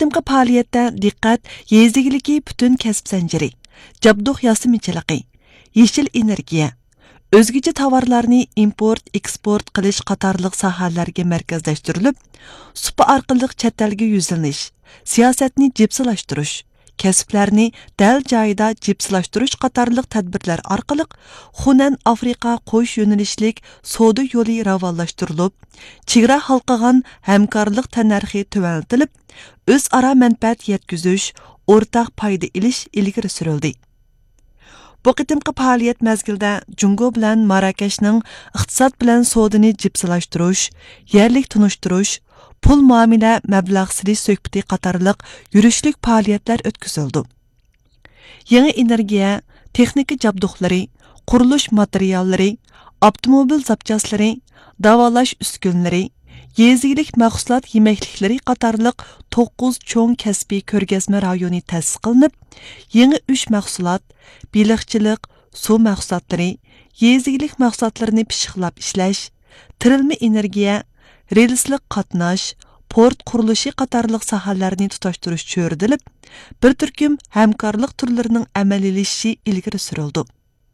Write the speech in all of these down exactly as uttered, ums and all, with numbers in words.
qitimqi faoliyatda diqqat yezigiligi butun kasb zanjiri, jabduq yasimichiligi, yeşil energiya, o'zgacha tovarlarni import, eksport qilish qatorliq sohalarga markazlashtirilib, supa orqali chet elga yuzlanish, siyosatni jipsilashtirish, kasblarni dal joyida jipsilashtirish qatorliq tadbirlar orqali Xunan Afrika qo'sh yo'nalishlik savdo yo'li ravonlashtirilib, chegara halqagan hamkorlik tannarxi tuvantilib, o'zaro manfaat yetkazish, o'rtaq foyda ilish ilgari surildi. Bu qitimqi faoliyat mezgilda Jungo bilan Marrakashning iqtisod bilan savdoni jipsilashtirish, yerlik tunishtirish, pul muomala mablag' silish suhbati qatorliq yurishlik faoliyatlar o'tkazildi. Yangi energiya, texnika jabduqlari, qurilish materiallari, avtomobil zapchaslari, davolash uskunlari, yezilik mahsulot yemekliklari qatorliq to'qqiz cho'ng kasbiy ko'rgazma rayoni ta'sis qilinib, yangi uch mahsulot, baliqchilik, suv mahsulotlari, yezilik mahsulotlarini pishiqlab ishlash, tirilma energiya, relslik qatnash, port qurilishi qatorliq sohalarni tutashtirish cho'ridilib, bir turkum hamkorlik turlarining amaliylashishi ilgari surildi.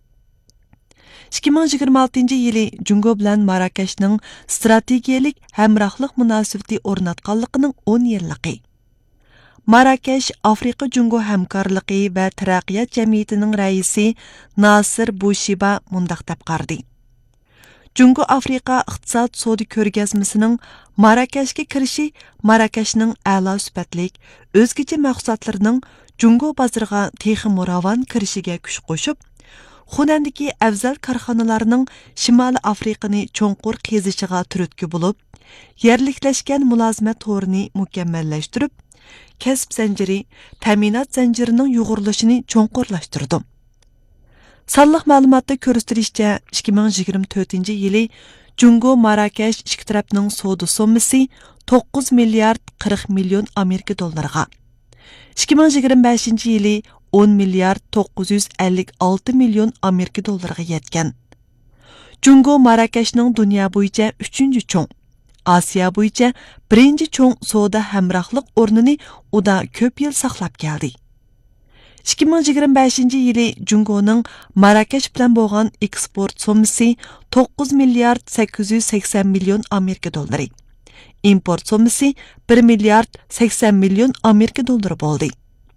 ikki ming yigirma oltinchi yili Jungo bilan Marrakashning strategiyalik hamrohlik munosabati o'rnatganligining o'n yilligi. Marrakash Afrika Jungo hamkorligi va taraqqiyot jamiyatining raisi Nasir Bushiba mundaq deb qardi. Jungo Afrika iqtisod savdo ko'rgazmasining Marrakashga kirishi Marrakashning a'lo sifatlik o'zgacha mahsulotlarining Jungo bozoriga texmi ravon kirishiga kuch qo'shib, Xunandagi afzal korxonalarning Shimoliy Afrikani cho'nqur qezishiga turtki bo'lib, yerliklashgan mulozimat to'rini mukammallashtirib, kasb zanjiri, ta'minot zanjirining yo'g'rilishini cho'nqurlashtirdi. Sonliq ma'lumotda ko'rsatilishicha, ikki ming yigirma to'rtinchi yili Jungo Marrakash ikki tarafning savdo summasi to'qqiz milliard qirq million Amerika dollariga, ikki ming yigirma beshinchi yili o'n milliard to'qqiz yuz ellik olti million Amerika dollariga yetgan. Jungo Marrakashning dunyo bo'yicha uchinchi cho'ng, Osiyo bo'yicha birinchi cho'ng savdo hamrohlik o'rnini uda ko'p yil saqlab keldi. ikki ming yigirma beshinchi yili Jungoning Marrakash bilan bo'lgan eksport summasi to'qqiz milliard sakkiz yuz sakson million Amerika dollari. Import summasi bir milliard sakson million Amerika dollari bo'ldi.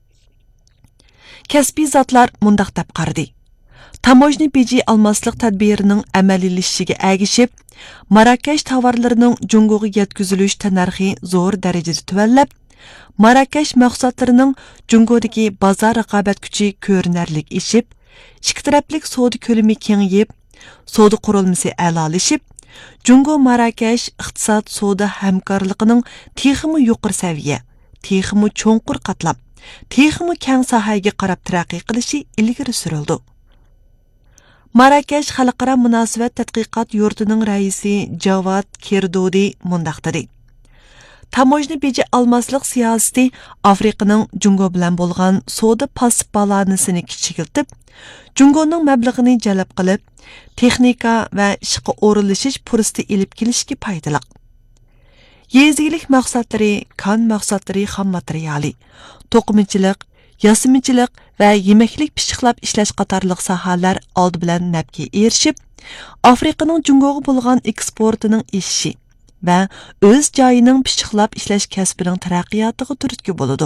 Kasbiy zotlar mundaq deb qardi. Tamojni beji almaslik tadbirining amaliylashishiga agishib, Marrakash tovarlarining Jungoga yetkazilish tannarxi zo'r darajada tuvanlab, Marrakash mahsulotlarining Jungodagi bozor raqobat kuchi ko'rinarlik ishib, ikki taraflik savdo ko'lami kengayib, savdo qurilmasi a'lolashib, Jungo Marrakash iqtisod savdo hamkorligining texmi yuqori saviya, texmi cho'nqur qatlab, texmi keng sohaga qarab taraqqiy qilishi ilgari surildi. Marrakash xalqaro munosabat tadqiqot yurtining raisi Javad Kirdodi mundaq dedi. Tamojni beji almaslik siyosati Afrikaning Jungo bilan bo'lgan savdo pasib balansini kichikiltib, Jungoning mablag'ini jalb qilib, texnika va ishga o'rinlashish fursati ilib kelishga foydali. Yezilik mahsulotlari, kon mahsulotlari xam materiali, to'qimachilik, yasimichilik va yemeklik pishiqlab ishlash qatorliq sohalar oldi bilan nafga erishib, Afrikaning Jungoga bo'lgan eksportining eshishi va o'z joyining pishiqlab ishlash kasbining taraqqiyotiga turtki bo'ladi.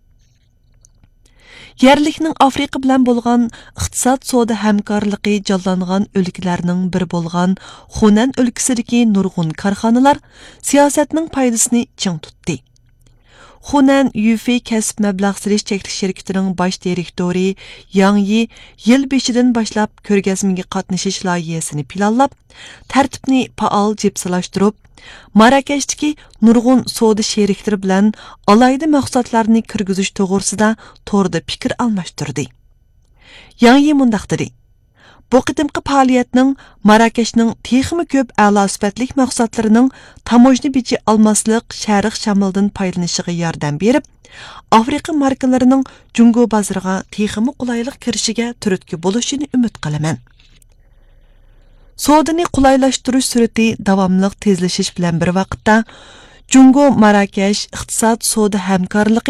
Yerlikning Afrika bilan bo'lgan iqtisod savdo hamkorligi jonlangan o'lkalarning biri bo'lgan Xunan o'lkasidagi nurg'un korxonalar siyosatning foydasini ching tutdi. Xunan Yufi kasb mablag' silish cheklik shirkatining bosh direktori Yang Yi yil beshidan boshlab ko'rgazmaga qatnashish loyihasini planlab, tartibni faol jipsilashtirib, Marrakashdagi nurg'un savdo sheriklari bilan alayda mahsulotlarni kirgizish to'g'risida to'rda fikr almashtirdi. Yang Yi mundaq dedi. Bu qitimqi faoliyatning Marrakashning texmi ko'p a'lo sifatlik mahsulotlarining tamojni beji almaslik Sharq Shamoldan foydalanishiga yordam berib, Afrika markalarining Jungo bozoriga texmi qulaylik kirishiga turtki bo'lishini umid qilaman. Savdoni qulaylashtirish surati davomli tezlashish bilan bir vaqtda Jungo Marrakash iqtisod savdo hamkorligi